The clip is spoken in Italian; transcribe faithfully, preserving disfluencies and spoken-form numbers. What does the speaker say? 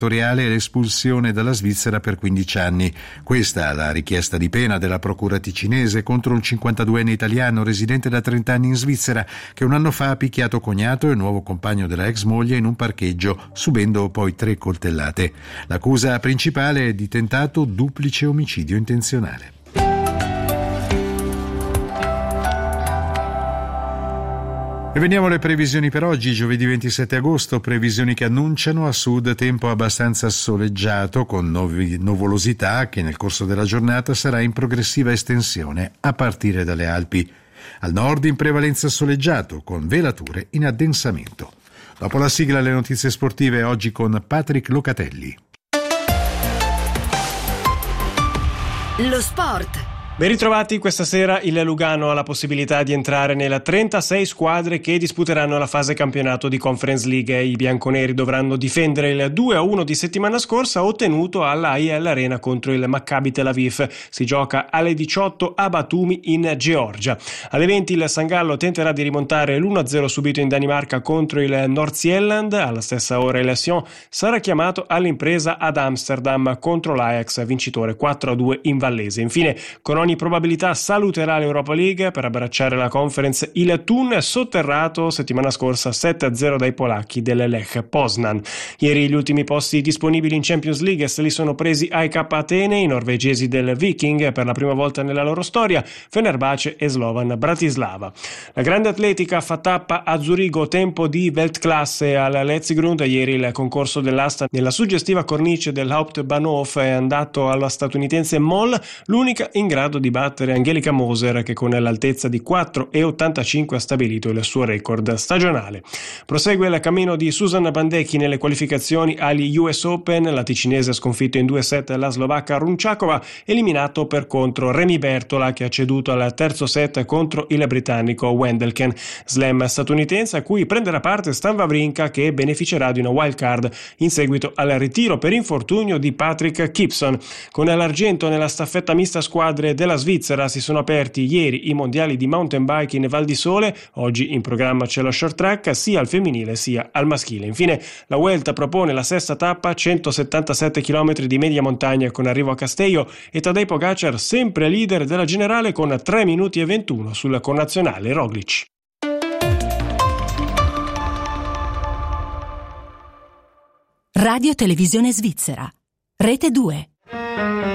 e l'espulsione dalla Svizzera per quindici anni. Questa è la richiesta di pena della procura ticinese contro un cinquantaduenne italiano residente da trenta anni in Svizzera che un anno fa ha picchiato cognato e il nuovo compagno della ex moglie in un parcheggio, subendo poi tre coltellate. L'accusa principale è di tentato duplice omicidio intenzionale. E veniamo alle previsioni per oggi, giovedì ventisette agosto, previsioni che annunciano a sud tempo abbastanza soleggiato con nuovi, nuvolosità che nel corso della giornata sarà in progressiva estensione a partire dalle Alpi. Al nord in prevalenza soleggiato con velature in addensamento. Dopo la sigla le notizie sportive oggi con Patrick Locatelli. Lo sport. Ben ritrovati, questa sera il Lugano ha la possibilità di entrare nelle trentasei squadre che disputeranno la fase campionato di Conference League. I bianconeri dovranno difendere il due a uno di settimana scorsa ottenuto alla I L Arena contro il Maccabi Tel Aviv. Si gioca alle diciotto a Batumi in Georgia. Alle venti il San Gallo tenterà di rimontare l'uno a zero subito in Danimarca contro il Nordsjælland. Alla stessa ora il Sion sarà chiamato all'impresa ad Amsterdam contro l'Ajax, vincitore quattro a due in Vallese. Infine, con ogni probabilità saluterà l'Europa League per abbracciare la Conference il Thun, sotterrato settimana scorsa sette a zero dai polacchi del Lech Poznan. Ieri gli ultimi posti disponibili in Champions League se li sono presi A E K Atene, i norvegesi del Viking per la prima volta nella loro storia, Fenerbahce e Slovan Bratislava. La grande atletica fa tappa a Zurigo, tempo di Weltklasse al Letzigrund. Ieri il concorso dell'asta nella suggestiva cornice del Hauptbahnhof è andato alla statunitense Moll, l'unica in grado di battere Angelica Moser che con l'altezza di quattro virgola ottantacinque ha stabilito il suo record stagionale. Prosegue il cammino di Susan Bandecchi nelle qualificazioni agli U S Open. La ticinese ha sconfitto in due set la slovacca Runčáková, eliminato per contro Remy Bertola che ha ceduto al terzo set contro il britannico Wendelken. Slam statunitense a cui prenderà parte Stan Wawrinka che beneficerà di una wild card in seguito al ritiro per infortunio di Patrick Gibson. Con l'argento nella staffetta mista squadre della Svizzera si sono aperti ieri i mondiali di mountain bike in Val di Sole. Oggi in programma c'è lo short track sia al femminile sia al maschile. Infine la Vuelta propone la sesta tappa, centosettantasette chilometri di media montagna con arrivo a Castello e Tadej Pogacar sempre leader della generale con tre minuti e ventuno sul connazionale Roglic. Radio Televisione Svizzera, Rete due.